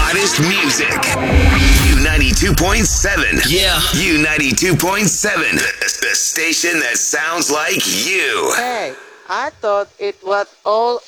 hottest music. U92.7. Yeah. U92.7. The station that sounds like you. Hey, I thought it was all